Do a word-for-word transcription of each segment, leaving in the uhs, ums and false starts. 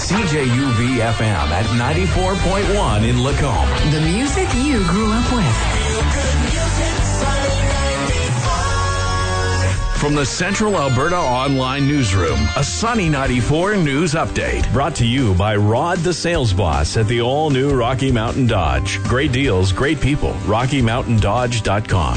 C J U V F M at ninety-four point one in Lacombe. The music you grew up with. From the Central Alberta Online Newsroom, a Sunny ninety-four News Update. Brought to you by Rod the Sales Boss at the all-new Rocky Mountain Dodge. Great deals, great people. rocky mountain dodge dot com.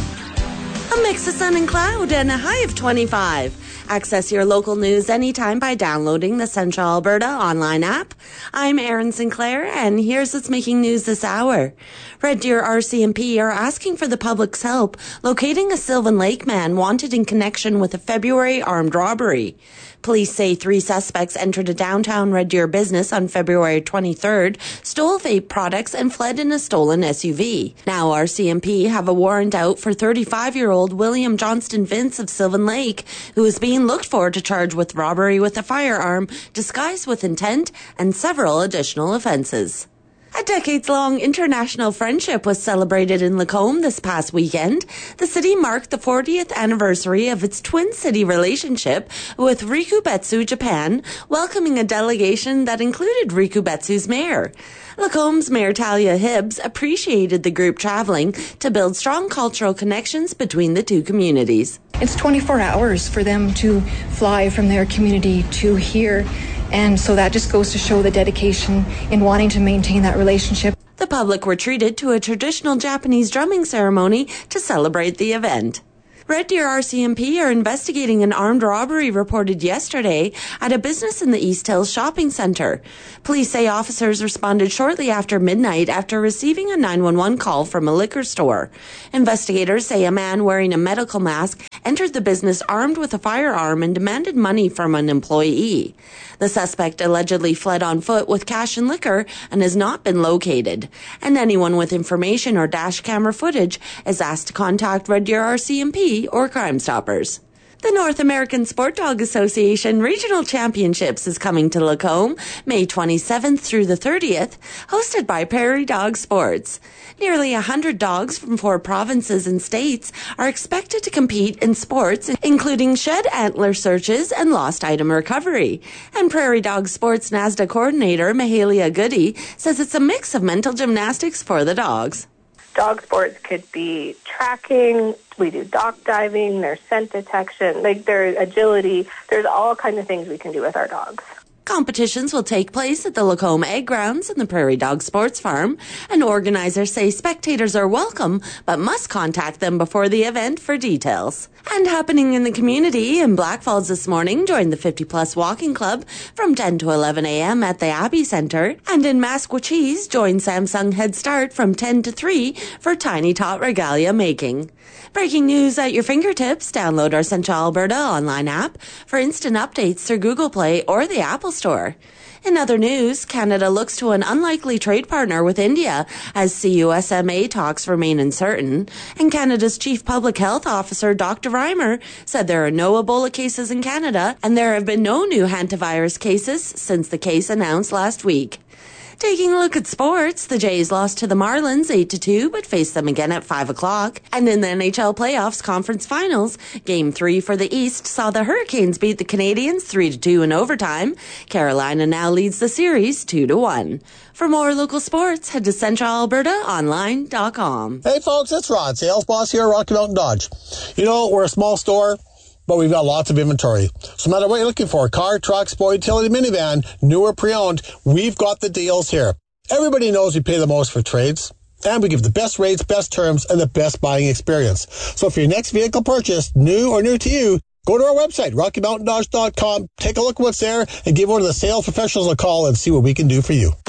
A mix of sun and cloud and a high of twenty-five. Access your local news anytime by downloading the Central Alberta online app. I'm Erin Sinclair, and here's what's making news this hour. Red Deer R C M P are asking for the public's help locating a Sylvan Lake man wanted in connection with a February armed robbery. Police say three suspects entered a downtown Red Deer business on February twenty-third, stole vape products, and fled in a stolen S U V. Now R C M P have a warrant out for thirty-five-year-old William Johnston Vince of Sylvan Lake, who is being looked for to charge with robbery with a firearm, disguised with intent, and several additional offenses. A decades-long international friendship was celebrated in Lacombe this past weekend. The city marked the fortieth anniversary of its twin city relationship with Rikubetsu, Japan, welcoming a delegation that included Rikubetsu's mayor. Lacombe's Mayor Talia Hibbs appreciated the group traveling to build strong cultural connections between the two communities. It's twenty-four hours for them to fly from their community to here. And so that just goes to show the dedication in wanting to maintain that relationship. The public were treated to a traditional Japanese drumming ceremony to celebrate the event. Red Deer R C M P are investigating an armed robbery reported yesterday at a business in the East Hills Shopping Centre. Police say officers responded shortly after midnight after receiving a nine one one call from a liquor store. Investigators say a man wearing a medical mask entered the business armed with a firearm and demanded money from an employee. The suspect allegedly fled on foot with cash and liquor and has not been located. And anyone with information or dash camera footage is asked to contact Red Deer R C M P or Crime Stoppers. The North American Sport Dog Association Regional Championships is coming to Lacombe May twenty-seventh through the thirtieth, hosted by Prairie Dog Sports. Nearly one hundred dogs from four provinces and states are expected to compete in sports, including shed antler searches and lost item recovery. And Prairie Dog Sports NASDA coordinator Mahalia Goody says it's a mix of mental gymnastics for the dogs. Dog sports could be tracking, we do dock diving, there's scent detection, like there's agility, there's all kinds of things we can do with our dogs. Competitions will take place at the Lacombe Egg Grounds and the Prairie Dog Sports Farm, and organizers say spectators are welcome but must contact them before the event for details. And happening in the community, in Blackfalds this morning, join the fifty plus Walking Club from ten to eleven a.m. at the Abbey Centre, and in Masquachese, join Samsung Head Start from ten to three for Tiny Tot Regalia making. Breaking news at your fingertips. Download our Central Alberta online app for instant updates through Google Play or the Apple Store. In other news, Canada looks to an unlikely trade partner with India as C U S M A talks remain uncertain. And Canada's Chief Public Health Officer, Doctor Reimer, said there are no Ebola cases in Canada and there have been no new hantavirus cases since the case announced last week. Taking a look at sports, the Jays lost to the Marlins eight to two, but faced them again at five o'clock. And in the N H L Playoffs Conference Finals, Game three for the East saw the Hurricanes beat the Canadiens three to two in overtime. Carolina now leads the series two to one. For more local sports, head to central alberta online dot com. Hey folks, it's Rod, sales boss here at Rocky Mountain Dodge. You know, we're a small store, but we've got lots of inventory. So no matter what you're looking for, car, truck, sport, utility, minivan, new or pre-owned, we've got the deals here. Everybody knows we pay the most for trades, and we give the best rates, best terms, and the best buying experience. So for your next vehicle purchase, new or new to you, go to our website, rocky mountain dodge dot com, take a look at what's there, and give one of the sales professionals a call and see what we can do for you.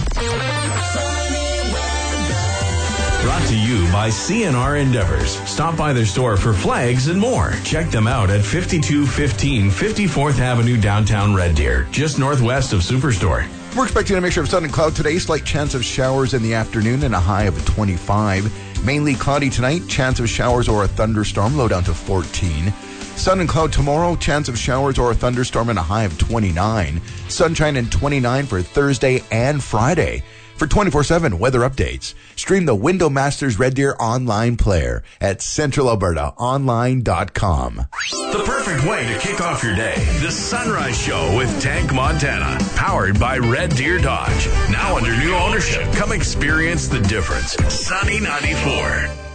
Brought to you by C N R Endeavors. Stop by their store for flags and more. Check them out at fifty-two fifteen fifty-fourth Avenue, downtown Red Deer, just northwest of Superstore. We're expecting a mixture of sun and cloud today. Slight chance of showers in the afternoon and a high of twenty-five. Mainly cloudy tonight. Chance of showers or a thunderstorm. Low down to fourteen. Sun and cloud tomorrow. Chance of showers or a thunderstorm and a high of twenty-nine. Sunshine and twenty-nine for Thursday and Friday. For For twenty-four seven weather updates, stream the Window Masters Red Deer online player at central alberta online dot com. The perfect way to kick off your day. The Sunrise Show with Tank Montana. Powered by Red Deer Dodge. Now under new ownership. Come experience the difference. Sunny ninety-four.